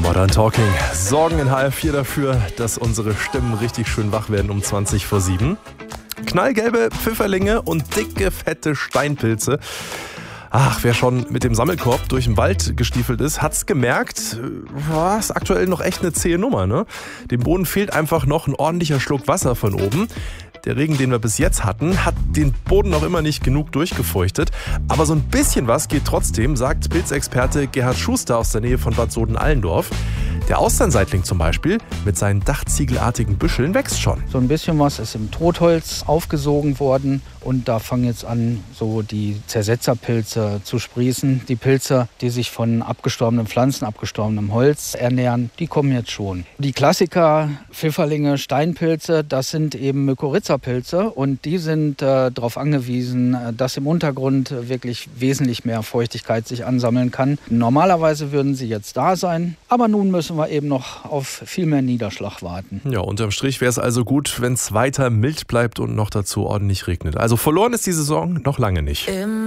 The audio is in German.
Modern Talking sorgen in HR4 dafür, dass unsere Stimmen richtig schön wach werden um 20:07. Knallgelbe Pfifferlinge und dicke, fette Steinpilze. Ach, wer schon mit dem Sammelkorb durch den Wald gestiefelt ist, hat's gemerkt, ist aktuell noch echt eine zähe Nummer, ne? Dem Boden fehlt einfach noch ein ordentlicher Schluck Wasser von oben. Der Regen, den wir bis jetzt hatten, hat den Boden noch immer nicht genug durchgefeuchtet. Aber so ein bisschen was geht trotzdem, sagt Pilzexperte Gerhard Schuster aus der Nähe von Bad Soden-Allendorf. Der Austernseitling zum Beispiel mit seinen dachziegelartigen Büscheln wächst schon. So ein bisschen was ist im Totholz aufgesogen worden und da fangen jetzt an, so die Zersetzerpilze zu sprießen. Die Pilze, die sich von abgestorbenen Pflanzen, abgestorbenem Holz ernähren, die kommen jetzt schon. Die Klassiker, Pfifferlinge, Steinpilze, das sind eben Mykorrhizapilze und die sind darauf angewiesen, dass im Untergrund wirklich wesentlich mehr Feuchtigkeit sich ansammeln kann. Normalerweise würden sie jetzt da sein, aber nun müssen wir eben noch auf viel mehr Niederschlag warten. Ja, unterm Strich wäre es also gut, wenn es weiter mild bleibt und noch dazu ordentlich regnet. Also verloren ist die Saison noch lange nicht.